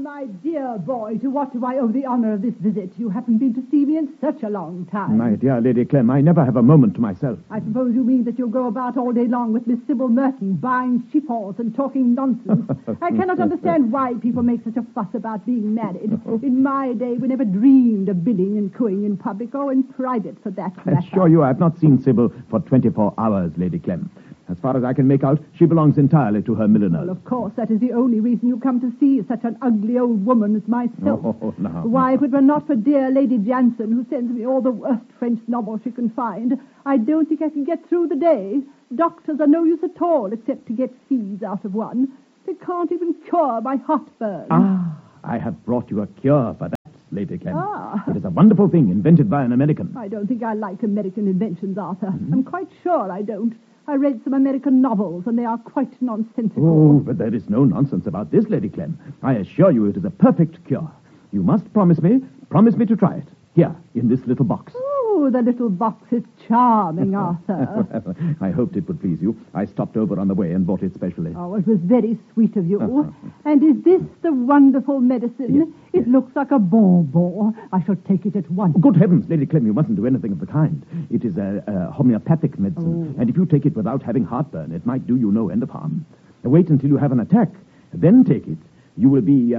my dear boy, to what do I owe the honor of this visit? You haven't been to see me in such a long time. My dear Lady Clem, I never have a moment to myself. I suppose you mean that you'll go about all day long with Miss Sybil Merton, buying chiffons and talking nonsense. I cannot understand why people make such a fuss about being married. In my day, we never dreamed of bidding and cooing in public or in private, for that matter. I assure you I have not seen Sybil for 24 hours, Lady Clem. As far as I can make out, she belongs entirely to her milliner. Well, of course, that is the only reason you come to see such an ugly old woman as myself. Oh, no. Why, if it were not for dear Lady Jansen, who sends me all the worst French novels she can find, I don't think I can get through the day. Doctors are no use at all, except to get fees out of one. They can't even cure my heartburn. I have brought you a cure for that, Lady Clem. It is a wonderful thing invented by an American. I don't think I like American inventions, Arthur. I'm quite sure I don't. I read some American novels, and they are quite nonsensical. Oh, but there is no nonsense about this, Lady Clem. I assure you it is a perfect cure. You must promise me to try it. Here, in this little box. Oh, the little box is charming, Arthur. I hoped it would please you. I stopped over on the way and bought it specially. Oh, it was very sweet of you. And is this the wonderful medicine? Yes. It looks like a bonbon. I shall take it at once. Good heavens, Lady Clem, you mustn't do anything of the kind. It is a homeopathic medicine, and if you take it without having heartburn, it might do you no end of harm. Wait until you have an attack, then take it. You will be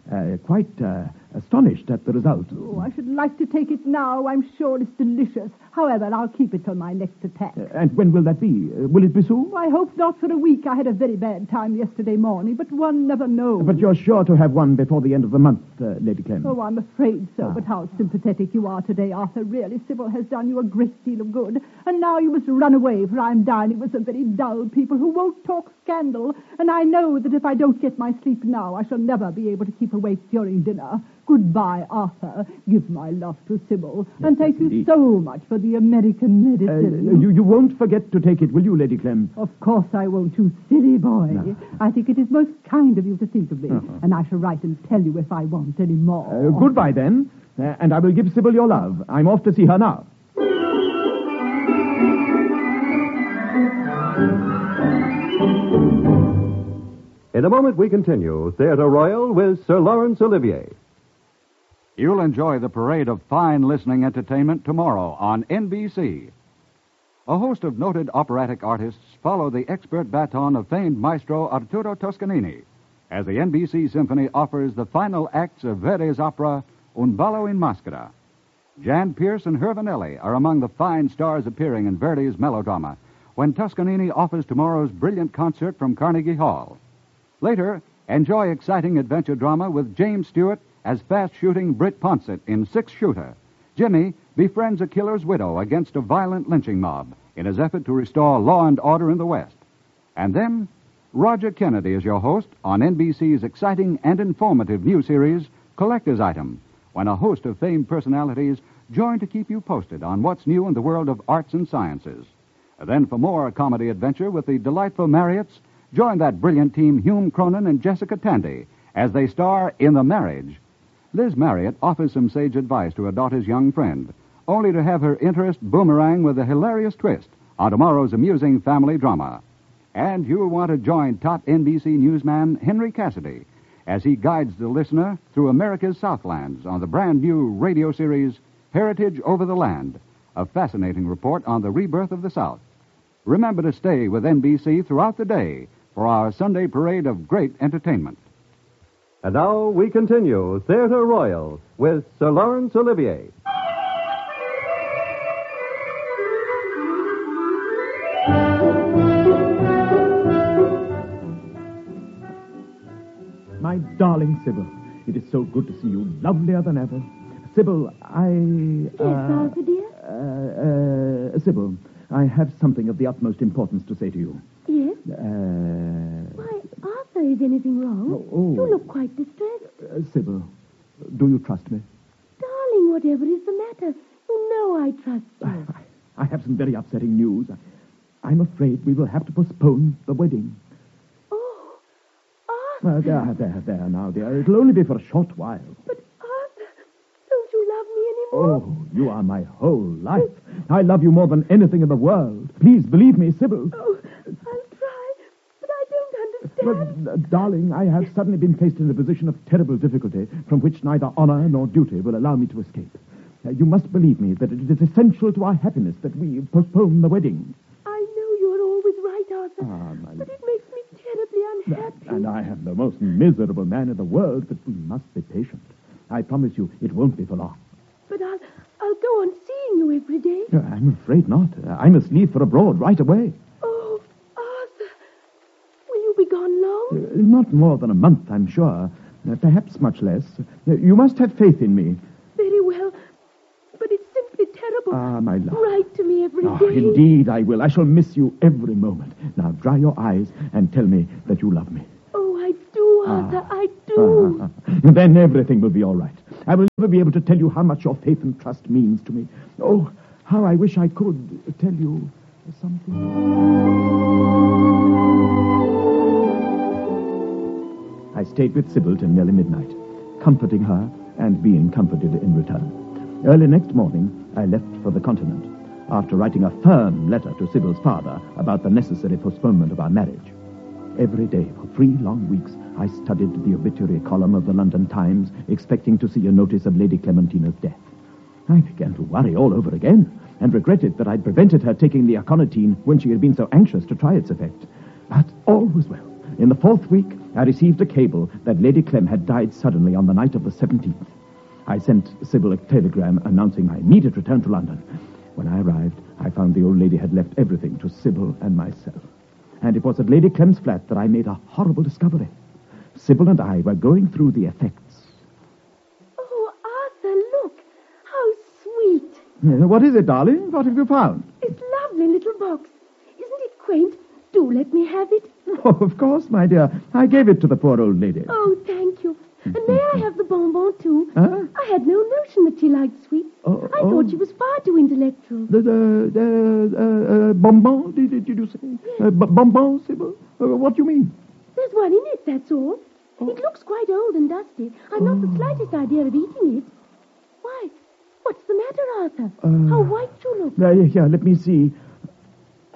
quite astonished at the result. Oh, I should like to take it now. I'm sure it's delicious. However, I'll keep it till my next attack. And when will that be? Will it be soon? I hope not for a week. I had a very bad time yesterday morning, but one never knows. But you're sure to have one before the end of the month, Lady Clem. Oh, I'm afraid so. But how sympathetic you are today, Arthur. Really, Sybil has done you a great deal of good. And now you must run away, for I'm dining with some very dull people who won't talk scandal. And I know that if I don't get my sleep now, I shall never be able to keep awake during dinner. Goodbye, Arthur. Give my love to Sybil. Yes, and thank you indeed. so much for the American medicine. You won't forget to take it, will you, Lady Clem? Of course I won't, you silly boy. No. I think it is most kind of you to think of me. And I shall write and tell you if I want any more. Goodbye, then. And I will give Sybil your love. I'm off to see her now. In a moment, we continue Theatre Royal with Sir Laurence Olivier. You'll enjoy the parade of fine listening entertainment tomorrow on NBC. A host of noted operatic artists follow the expert baton of famed maestro Arturo Toscanini as the NBC Symphony offers the final acts of Verdi's opera Un ballo in maschera. Jan Pierce and Hervanelli are among the fine stars appearing in Verdi's melodrama when Toscanini offers tomorrow's brilliant concert from Carnegie Hall. Later, enjoy exciting adventure drama with James Stewart as fast-shooting Britt Ponsett in Six Shooter. Jimmy befriends a killer's widow against a violent lynching mob in his effort to restore law and order in the West. And then, Roger Kennedy is your host on NBC's exciting and informative new series, Collector's Item, when a host of famed personalities join to keep you posted on what's new in the world of arts and sciences. Then for more comedy adventure with the delightful Marriotts, join that brilliant team Hume Cronin and Jessica Tandy as they star in The Marriage. Liz Marriott offers some sage advice to her daughter's young friend, only to have her interest boomerang with a hilarious twist on tomorrow's amusing family drama. And you'll want to join top NBC newsman Henry Cassidy as he guides the listener through America's Southlands on the brand new radio series Heritage Over the Land, a fascinating report on the rebirth of the South. Remember to stay with NBC throughout the day for our Sunday parade of great entertainment. And now we continue Theatre Royal with Sir Laurence Olivier. My darling Sybil, it is so good to see you, lovelier than ever. Sybil, Yes, Arthur, dear? Sybil, I have something of the utmost importance to say to you. Yes? Why, Arthur, is anything wrong? Oh. You look quite distressed. Sybil, do you trust me? Darling, whatever is the matter? You know I trust you. I have some very upsetting news. I'm afraid we will have to postpone the wedding. Oh, Arthur. There now, dear. It'll only be for a short while. But, Arthur, don't you love me anymore? Oh, you are my whole life. I love you more than anything in the world. Please believe me, Sybil. Oh, I'll try, but I don't understand. Darling, I have suddenly been placed in a position of terrible difficulty from which neither honor nor duty will allow me to escape. You must believe me that it is essential to our happiness that we postpone the wedding. I know you're always right, Arthur. But it makes me terribly unhappy. And I am the most miserable man in the world, but we must be patient. I promise you it won't be for long. But I'll go on seeing you every day. I'm afraid not. I must leave for abroad right away. Oh, Arthur. Will you be gone long? Not more than a month, I'm sure. Perhaps much less. You must have faith in me. Very well. But it's simply terrible. Ah, my love. Write to me every day. Indeed, I will. I shall miss you every moment. Now, dry your eyes and tell me that you love me. Oh, I do, Arthur. I do. Then everything will be all right. I will never be able to tell you how much your faith and trust means to me. Oh, how I wish I could tell you something. I stayed with Sybil till nearly midnight, comforting her and being comforted in return. Early next morning, I left for the continent, after writing a firm letter to Sybil's father about the necessary postponement of our marriage. Every day for 3 long weeks, I studied the obituary column of the London Times, expecting to see a notice of Lady Clementina's death. I began to worry all over again, and regretted that I'd prevented her taking the aconitine when she had been so anxious to try its effect. But all was well. In the 4th week, I received a cable that Lady Clem had died suddenly on the night of the 17th. I sent Sybil a telegram announcing my immediate return to London. When I arrived, I found the old lady had left everything to Sybil and myself. And it was at Lady Clem's flat that I made a horrible discovery. Sybil and I were going through the effects. Oh, Arthur, look. How sweet. What is it, darling? What have you found? This lovely little box. Isn't it quaint? Do let me have it. Oh, of course, my dear. I gave it to the poor old lady. Oh, thank you. And may I have the bonbon, too? Huh? I had no notion that she liked sweets. I thought she was far too intellectual. Bonbon, did you say? Yes. Bonbon, Sybil? What do you mean? There's one in it, that's all. It looks quite old and dusty. I've not the slightest idea of eating it. Why? What's the matter, Arthur? How white you look. Here, let me see.